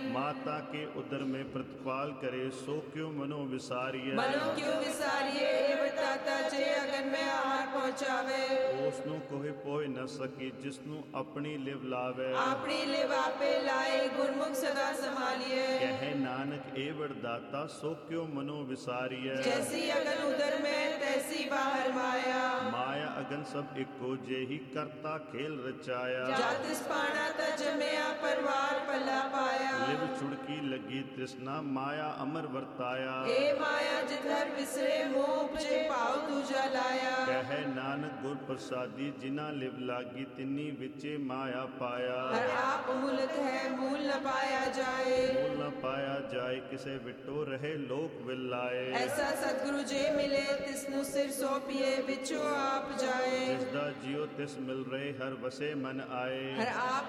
माता के उदर में प्रतिपाल करे, सो क्यों मनो विसारिए। मनो क्यों विसारिए, ए बताता जे अगन में आहार पहुँचावे। उसनु कोई पोय न सकी, जिसनु अपनी लिव लावे। अपनी लिव आपे लाए, गुरमुख सदा संभालिए। कहे नानक एवड़ दाता, सो क्यों मनो विसारिए। जैसी अगन उदर में तैसी बाहर माया। माया अगन सब इको, जेहि करता खेल रचाया। जातिस पाना ता जमया, परवार पला पाया। लिव छुड़की लगी तृष्णा, माया अमर वर्ताया। ए माया जिधर विसरे, मोह उपजे पाव दूजा लाया। कहे नानक गुर प्रसादी, जिना लिव लागी, तिन्नी विचे माया पाया। हर आप मूलत है, मूल न पाया जाए। मूल न पाया जाए, किसे विटो रहे लोक विलाए। ऐसा सतगुरु जे मिले, तिसनु सिर सौंपिए, विचो आप जाए। जिसदा जियो तिस मिल रहे, हर बसे मन आए। हर आप